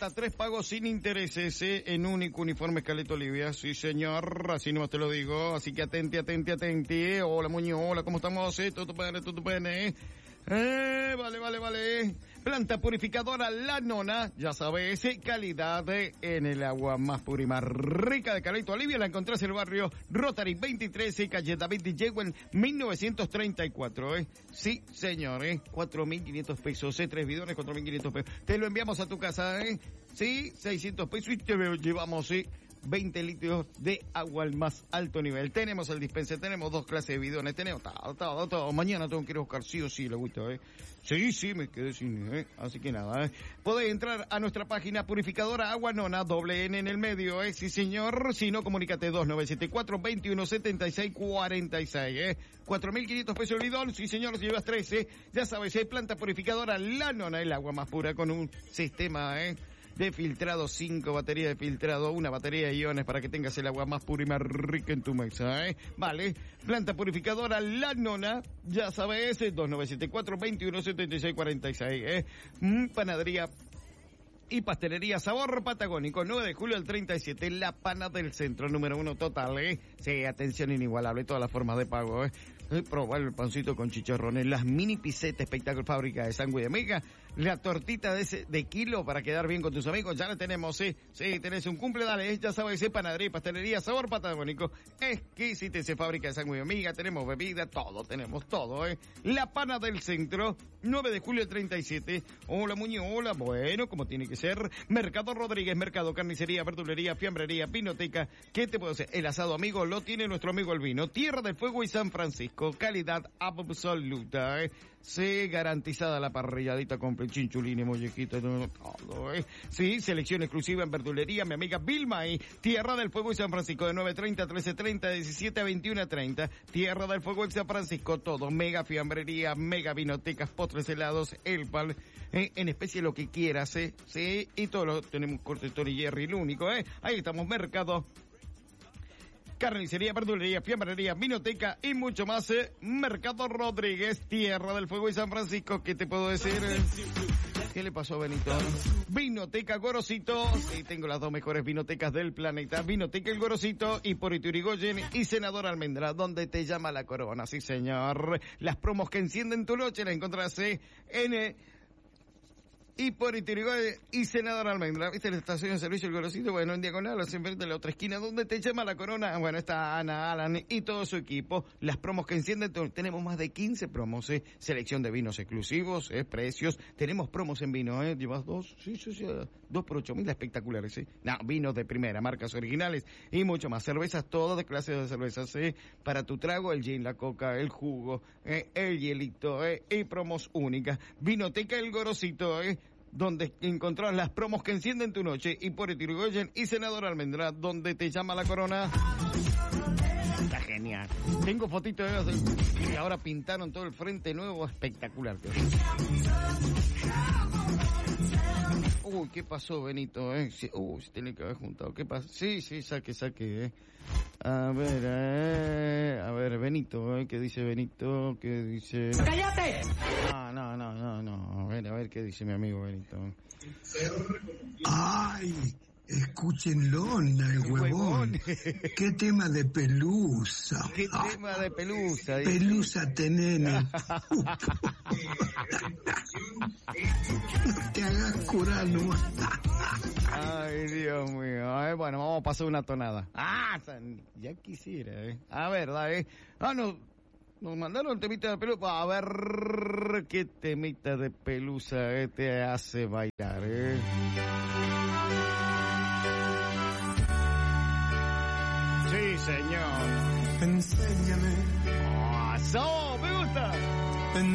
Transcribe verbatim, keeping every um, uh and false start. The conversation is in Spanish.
hasta tres pagos sin intereses, ¿eh? En único uniforme Caleta Olivia. Sí, señor, así nomás te lo digo. Así que atente, atente, atente. Hola, Muñoz, hola, ¿cómo estamos? ¿Eh? Todo pene, todo pene. Eh, vale, vale, vale. Planta purificadora La Nona, ya sabes, calidad en el agua más pura y más rica de Caleta Olivia. La encontrás en el barrio Rotary veintitrés, calle David de Yegüen, mil novecientos treinta y cuatro, ¿eh? Sí, señor, ¿eh? cuatro mil quinientos pesos, ¿eh? Tres bidones, cuatro mil quinientos pesos. Te lo enviamos a tu casa, ¿eh? Sí, seiscientos pesos y te lo llevamos, ¿eh? veinte litros de agua al más alto nivel. Tenemos el dispenser, tenemos dos clases de bidones, tenemos todo, todo, todo. Mañana tengo que ir a buscar sí o sí, le gusta, ¿eh? Sí, sí, me quedé sin, ¿eh? Así que nada, ¿eh? Podés entrar a nuestra página purificadora Agua Nona, doble N en el medio, ¿eh? Sí, señor. Si no, comunícate dos nueve siete cuatro, veintiuno setenta y seis cuarenta y seis, ¿eh? cuatro mil quinientos pesos el bidón. Sí, señor, si llevas trece. Ya sabes, hay planta purificadora La Nona, el agua más pura con un sistema, ¿eh? de filtrado, cinco baterías de filtrado, una batería de iones para que tengas el agua más pura y más rica en tu mesa, ¿eh? Vale, planta purificadora La Nona, ya sabes, dos nueve siete cuatro, veintiuno setenta y seis cuarenta y seis, ¿eh? Mm, panadería y pastelería Sabor Patagónico, nueve de julio al treinta y siete, La Pana del Centro, número uno total, ¿eh? Sí, atención inigualable, todas las formas de pago, ¿eh? Eh, probar el pancito con chicharrones, las mini pisetas, espectáculo fábrica de Sangüe de Mega, la tortita de ese, de kilo para quedar bien con tus amigos, ya la tenemos, sí, sí, tenés un cumple, dale, eh, ya sabes, eh, panadería y pastelería Sabor Patagónico, exquisita ese fábrica de Sangüe de Mega, tenemos bebida, todo, tenemos todo, eh, La Pana del Centro, nueve de julio al treinta y siete, hola Muñoz, hola, bueno, como tiene que ser, Mercado Rodríguez, Mercado Carnicería, Verdulería, Fiambrería, Vinoteca, ¿qué te puedo decir? El asado, amigo, lo tiene nuestro amigo el vino, Tierra del Fuego y San Francisco, calidad absoluta, ¿eh? Sí, garantizada la parrilladita con chinchulín y mollejita, todo, ¿eh? Sí, selección exclusiva en verdulería, mi amiga Vilma y Tierra del Fuego y San Francisco, de nueve treinta a trece treinta, diecisiete a veintiuno treinta, Tierra del Fuego y San Francisco, todo, mega fiambrería, mega vinotecas, postres helados, el pal, ¿eh? En especie lo que quieras, ¿eh? Sí, y todo lo tenemos corte Tony Jerry, el único, ¿eh? Ahí estamos, Mercado Carnicería, verdulería, fiambrería, vinoteca y mucho más, eh. Mercado Rodríguez, Tierra del Fuego y San Francisco, ¿qué te puedo decir? ¿Qué le pasó a Benito? Vinoteca Gorosito, sí, tengo las dos mejores vinotecas del planeta, Vinoteca El Gorosito y por Iturigoyen y Senador Almendra, donde te llama la corona, sí señor. Las promos que encienden tu noche las encontrás en... Eh, y por Iturigoyen y Senador Almendra, ¿viste la estación de servicio El Gorosito? Bueno, en diagonal, enfrente de la otra esquina, donde te llama la corona. Bueno, está Ana, Alan y todo su equipo. Las promos que encienden, tenemos más de quince promos, ¿eh? Selección de vinos exclusivos, ¿eh? Precios. Tenemos promos en vino, ¿eh? ¿Llevas dos? Sí, sí, sí, dos por ocho mil, espectaculares, ¿eh? No, vinos de primera, marcas originales y mucho más. Cervezas, todas de clases de cervezas, ¿eh? Para tu trago, el gin, la coca, el jugo, ¿eh? El hielito, ¿eh? Y promos únicas. Vinoteca El Gorosito, ¿eh? Donde encontrás las promos que encienden tu noche, y por Iturigoyen y Senador Almendra, donde te llama la corona. Está genial. Tengo fotitos de ellos y ahora pintaron todo el frente nuevo, espectacular. Uy, ¿qué pasó, Benito? Eh? Sí, uy, se tiene que haber juntado. ¿Qué pasó? Sí, sí, saque, saque. Eh. A ver, eh, a ver, Benito, eh, ¿qué dice Benito? ¿Qué dice? ¡Cállate! No, no, no, no, no. A ver, a ver, ¿qué dice mi amigo Benito? ¡Ay! Escúchenlo, el huevón. ¿Qué tema de pelusa? ¿Qué ah, tema de pelusa? Pelusa tenene. No te hagas curar, no. Ay, Dios mío. A ver, bueno, vamos a pasar una tonada. Ah, ya quisiera, eh. A ver, dale. Ah, no. Nos mandaron el temita de pelusa. A ver qué temita de pelusa eh, te hace bailar, eh. Sí, señor. Enséñame. ¡Oh, eso! ¡Me gusta!